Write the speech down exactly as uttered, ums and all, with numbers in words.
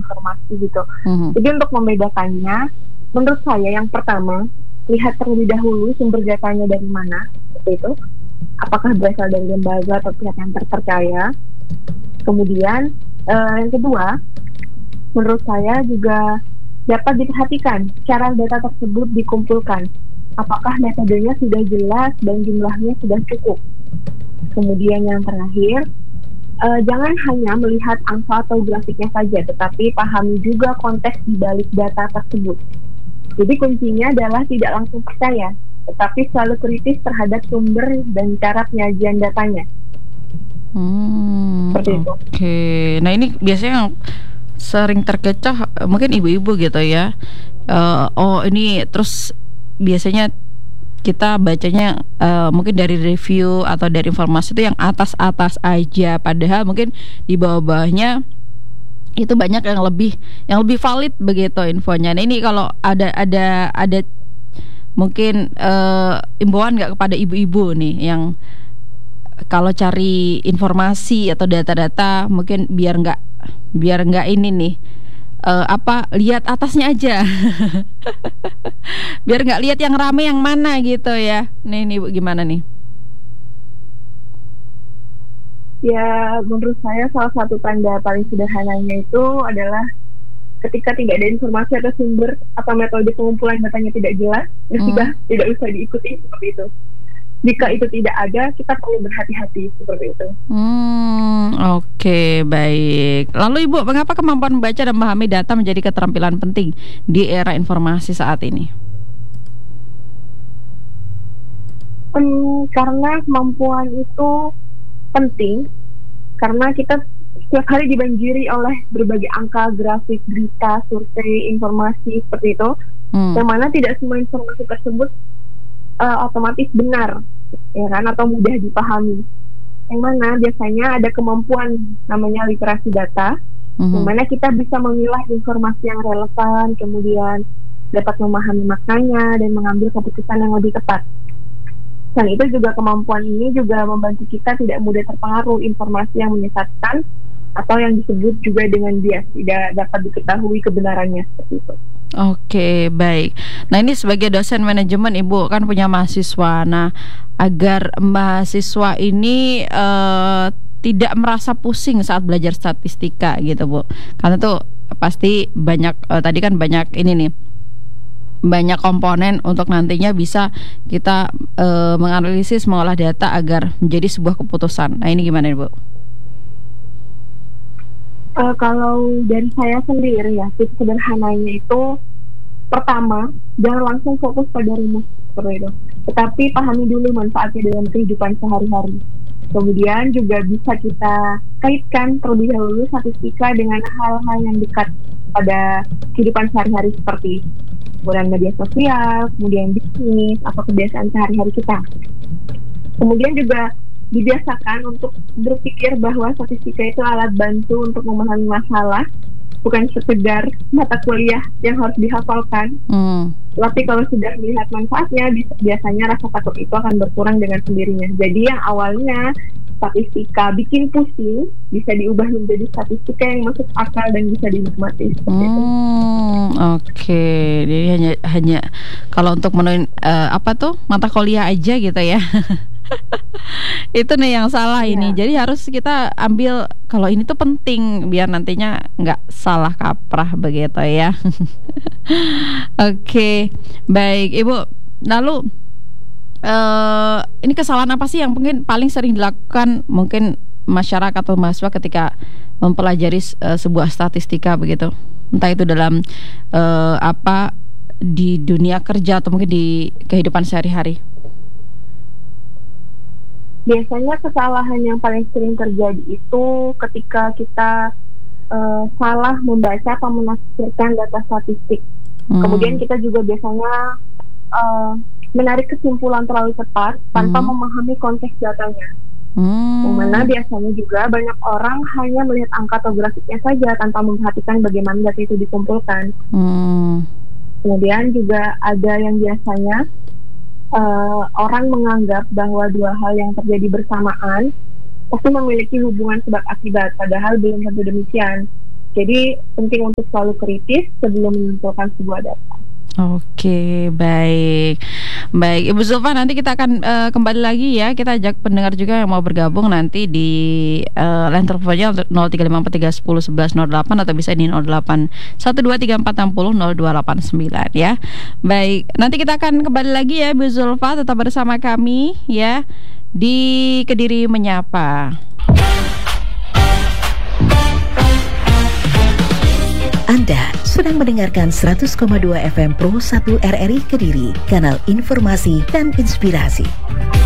informasi gitu. Mhm. Jadi untuk membedakannya, menurut saya yang pertama, lihat terlebih dahulu sumber datanya dari mana, seperti itu. Apakah berasal dari lembaga atau pihak yang terpercaya. Kemudian uh, yang kedua, menurut saya juga dapat diperhatikan cara data tersebut dikumpulkan. Apakah metodenya sudah jelas dan jumlahnya sudah cukup. Kemudian yang terakhir, uh, jangan hanya melihat angka atau grafiknya saja, tetapi pahami juga konteks di balik data tersebut. Jadi kuncinya adalah tidak langsung percaya, tetapi selalu kritis terhadap sumber dan cara penyajian datanya. Hmm, Seperti itu. Oke, nah ini biasanya yang sering terkecoh eh, mungkin ibu-ibu gitu ya. Eh, oh ini terus biasanya kita bacanya eh, mungkin dari review atau dari informasi itu yang atas-atas aja, padahal mungkin di bawah-bawahnya itu banyak yang lebih yang lebih valid begitu infonya. Nah ini kalau ada ada ada mungkin eh, imbauan nggak kepada ibu-ibu nih yang kalau cari informasi atau data-data mungkin biar nggak biar nggak ini nih eh, apa lihat atasnya aja biar nggak lihat yang rame yang mana gitu ya. Nih nih Bu, gimana nih? Ya, menurut saya salah satu tanda paling sederhananya itu adalah ketika tidak ada informasi atau sumber atau metode pengumpulan datanya tidak jelas, ya Hmm. sudah tidak usah diikuti seperti itu. Jika itu tidak ada, kita perlu berhati-hati seperti itu. Hmm, oke, baik. Lalu Ibu, mengapa kemampuan membaca dan memahami data menjadi keterampilan penting di era informasi saat ini? Hmm, karena kemampuan itu penting, karena kita setiap hari dibanjiri oleh berbagai angka, grafik, berita, survei, informasi seperti itu, Hmm. yang mana tidak semua informasi tersebut uh, otomatis benar, ya kan, atau mudah dipahami. Yang mana biasanya ada kemampuan namanya literasi data, Mhm. yang mana kita bisa memilah informasi yang relevan, kemudian dapat memahami maknanya dan mengambil keputusan yang lebih tepat. Dan itu juga kemampuan ini juga membantu kita tidak mudah terpengaruh informasi yang menyesatkan atau yang disebut juga dengan bias, tidak dapat diketahui kebenarannya seperti itu. Oke, baik. Nah ini sebagai dosen manajemen Ibu kan punya mahasiswa. Nah agar mahasiswa ini eh, tidak merasa pusing saat belajar statistika gitu Bu. Karena tuh pasti banyak eh, tadi kan banyak ini nih banyak komponen untuk nantinya bisa kita eh, menganalisis mengolah data agar menjadi sebuah keputusan. Nah ini gimana Bu? Uh, kalau dari saya sendiri ya, tips sederhananya itu pertama, jangan langsung fokus pada rumus seperti itu, tetapi pahami dulu manfaatnya dalam kehidupan sehari-hari. Kemudian juga bisa kita kaitkan terlebih dahulu statistika dengan hal-hal yang dekat pada kehidupan sehari-hari seperti penggunaan media sosial, kemudian bisnis, atau kebiasaan sehari-hari kita. Kemudian juga dibiasakan untuk berpikir bahwa statistika itu alat bantu untuk memahami masalah, bukan sekedar mata kuliah yang harus dihafalkan. Hmm. Tapi kalau sudah melihat manfaatnya, biasanya rasa takut itu akan berkurang dengan sendirinya. Jadi yang awalnya statistika bikin pusing, bisa diubah menjadi statistika yang masuk akal dan bisa dinikmati. Hmm, oke. Okay. Jadi hanya hanya kalau untuk menuin uh, apa tuh mata kuliah aja gitu ya. Itu nih yang salah ini. Ya. Jadi harus kita ambil kalau ini tuh penting biar nantinya nggak salah kaprah begitu ya. Oke, okay. Baik Ibu. Lalu uh, ini kesalahan apa sih yang mungkin paling sering dilakukan mungkin masyarakat atau mahasiswa ketika mempelajari uh, sebuah statistika begitu? Entah itu dalam uh, apa di dunia kerja atau mungkin di kehidupan sehari-hari. Biasanya kesalahan yang paling sering terjadi itu ketika kita uh, salah membaca atau menafsirkan data statistik. Hmm. Kemudian kita juga biasanya uh, menarik kesimpulan terlalu cepat tanpa hmm. memahami konteks datanya. Hmm. Yang mana biasanya juga banyak orang hanya melihat angka atau grafiknya saja tanpa memperhatikan bagaimana data itu dikumpulkan. Hmm. Kemudian juga ada yang biasanya Uh, orang menganggap bahwa dua hal yang terjadi bersamaan pasti memiliki hubungan sebab akibat, padahal belum tentu demikian. Jadi penting untuk selalu kritis sebelum menyimpulkan sebuah data. Oke, baik. Baik, Ibu Zulfa, nanti kita akan uh, kembali lagi ya. Kita ajak pendengar juga yang mau bergabung nanti di uh, line teleponnya nol tiga lima empat tiga satu nol satu satu nol delapan atau bisa di nol delapan satu dua tiga empat enam nol nol dua delapan sembilan ya. Baik, nanti kita akan kembali lagi ya Ibu Zulfa, tetap bersama kami ya di Kediri Menyapa. Anda sedang mendengarkan seratus koma dua F M Pro satu R R I Kediri, kanal informasi dan inspirasi.